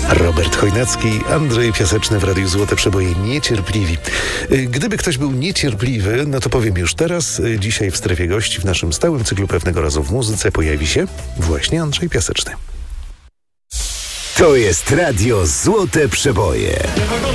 Robert Chojnacki, Andrzej Piaseczny w Radiu Złote Przeboje Niecierpliwi. Gdyby ktoś był niecierpliwy, no to powiem już teraz. Dzisiaj w strefie gości w naszym stałym cyklu Pewnego razu w muzyce pojawi się właśnie Andrzej Piaseczny. To jest Radio Złote Przeboje.